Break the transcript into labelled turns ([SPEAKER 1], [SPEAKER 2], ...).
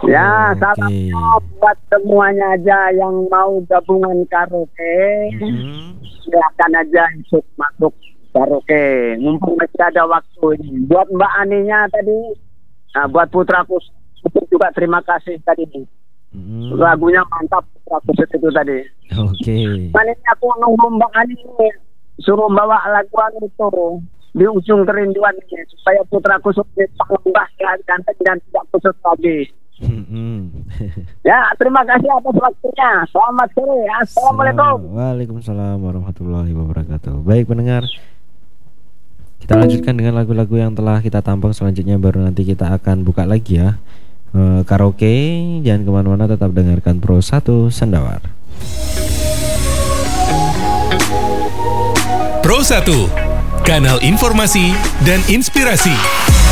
[SPEAKER 1] Ya,
[SPEAKER 2] Oke.
[SPEAKER 1] salamnya buat semuanya aja yang mau gabungan karaoke. Silakan aja masuk karaoke. Mumpung masih ada waktu ini. Buat Mbak Aninya tadi, buat putraku juga terima kasih tadi. Lagunya mantap, putraku itu tadi.
[SPEAKER 2] Oke.
[SPEAKER 1] Ini aku nunggu Mbak Ani ini, suruh bawa laguan itu di ujung kerinduan ini supaya putraku supaya tambah ganteng dan tidak kusut lagi. Ya, terima kasih atas waktunya. Selamat sore. Assalamualaikum.
[SPEAKER 2] Waalaikumsalam warahmatullahi wabarakatuh. Baik pendengar, kita lanjutkan dengan lagu-lagu yang telah kita tampung. Selanjutnya baru nanti kita akan buka lagi ya karaoke. Jangan kemana-mana, tetap dengarkan Pro 1 Sendawar.
[SPEAKER 3] Pro 1, kanal informasi dan inspirasi.